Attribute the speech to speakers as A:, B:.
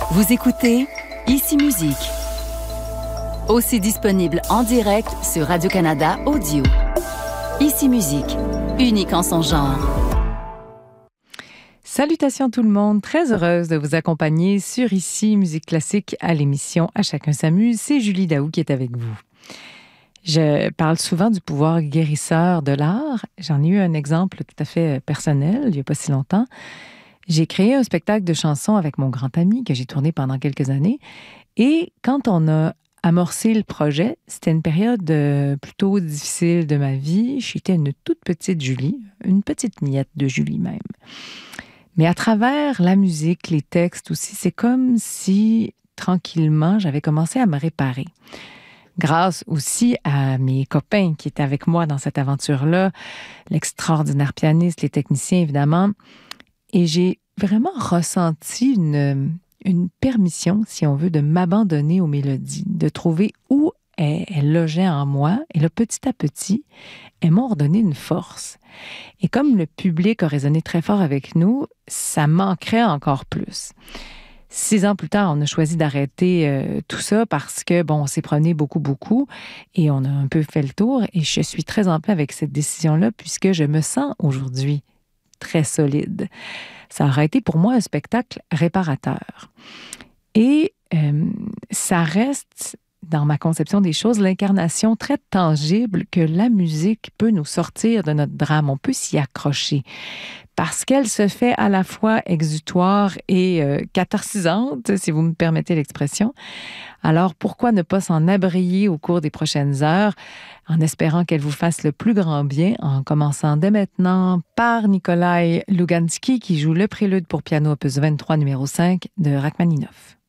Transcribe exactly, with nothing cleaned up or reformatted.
A: Vous écoutez Ici Musique, aussi disponible en direct sur Radio-Canada Audio. Ici Musique, unique en son genre.
B: Salutations tout le monde, très heureuse de vous accompagner sur Ici Musique classique à l'émission À chacun s'amuse. C'est Julie Daou qui est avec vous. Je parle souvent du pouvoir guérisseur de l'art. J'en ai eu un exemple tout à fait personnel il n'y a pas si longtemps. J'ai créé un spectacle de chansons avec mon grand ami que j'ai tourné pendant quelques années. Et quand on a amorcé le projet, c'était une période plutôt difficile de ma vie. J'étais une toute petite Julie, une petite miette de Julie même. Mais à travers la musique, les textes aussi, c'est comme si, tranquillement, j'avais commencé à me réparer. Grâce aussi à mes copains qui étaient avec moi dans cette aventure-là, l'extraordinaire pianiste, les techniciens, évidemment. Et j'ai vraiment ressenti une, une permission, si on veut, de m'abandonner aux mélodies, de trouver où elles, elles logeaient en moi. Et là, petit à petit, elles m'ont redonné une force. Et comme le public a résonné très fort avec nous, ça manquerait encore plus. Six ans plus tard, on a choisi d'arrêter euh, tout ça parce que, bon, on s'est promené beaucoup, beaucoup et on a un peu fait le tour. Et je suis très en paix avec cette décision-là puisque je me sens aujourd'hui très solide. Ça aurait été pour moi un spectacle réparateur. Et euh, ça reste, dans ma conception des choses, l'incarnation très tangible que la musique peut nous sortir de notre drame. On peut s'y accrocher parce qu'elle se fait à la fois exutoire et euh, catharsisante, si vous me permettez l'expression. Alors, pourquoi ne pas s'en abriller au cours des prochaines heures en espérant qu'elle vous fasse le plus grand bien, en commençant dès maintenant par Nikolai Lugansky qui joue le prélude pour piano opus vingt-trois numéro cinq de Rachmaninov.